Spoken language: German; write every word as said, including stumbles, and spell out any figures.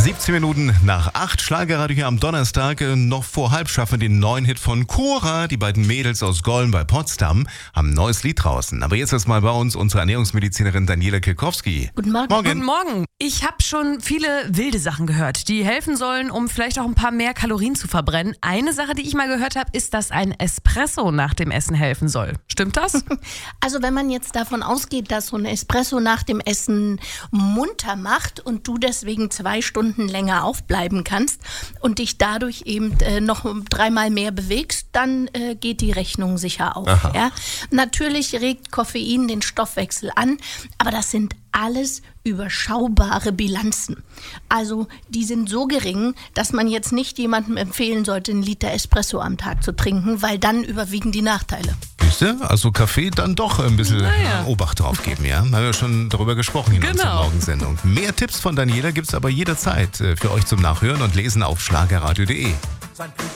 siebzehn Minuten nach acht, Schlagerradio hier am Donnerstag. Noch vor halb schaffen wir den neuen Hit von Cora. Die beiden Mädels aus Golln bei Potsdam haben ein neues Lied draußen. Aber jetzt erstmal bei uns unsere Ernährungsmedizinerin Daniela Kirkowski. Guten Morgen. Morgen. Guten Morgen. Ich habe schon viele wilde Sachen gehört, die helfen sollen, um vielleicht auch ein paar mehr Kalorien zu verbrennen. Eine Sache, die ich mal gehört habe, ist, dass ein Espresso nach dem Essen helfen soll. Stimmt das? Also wenn man jetzt davon ausgeht, dass so ein Espresso nach dem Essen munter macht und du deswegen zwei Stunden länger aufbleiben kannst und dich dadurch eben äh, noch dreimal mehr bewegst, dann äh, geht die Rechnung sicher auf. Ja? Natürlich regt Koffein den Stoffwechsel an, aber das sind alles überschaubare Bilanzen. Also die sind so gering, dass man jetzt nicht jemandem empfehlen sollte, einen Liter Espresso am Tag zu trinken, weil dann überwiegen die Nachteile. Siehste, also Kaffee dann doch ein bisschen Naja. Obacht drauf geben, ja? Haben wir schon darüber gesprochen in Genau. unserer Morgensendung. Mehr Tipps von Daniela gibt's aber jederzeit für euch zum Nachhören und Lesen auf schlagerradio punkt de.